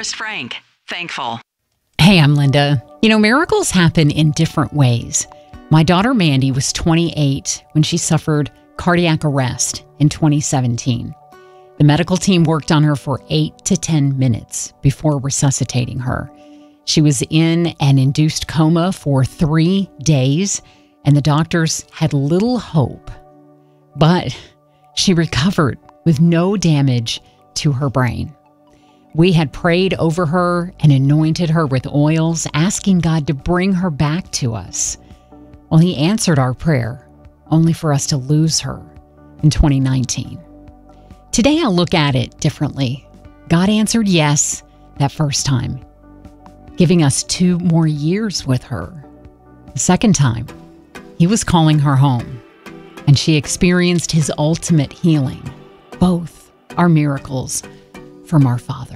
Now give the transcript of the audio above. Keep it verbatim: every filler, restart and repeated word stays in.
Forrest Frank. Thankful. Hey, I'm Linda. You know, miracles happen in different ways. My daughter Mandy was twenty-eight when she suffered cardiac arrest in twenty seventeen. The medical team worked on her for eight to ten minutes before resuscitating her. She was in an induced coma for three days, and the doctors had little hope. But she recovered with no damage to her brain. We had prayed over her and anointed her with oils, asking God to bring her back to us. Well, He answered our prayer, only for us to lose her in twenty nineteen. Today, I'll look at it differently. God answered yes that first time, giving us two more years with her. The second time, He was calling her home, and she experienced His ultimate healing. Both are miracles from our Father.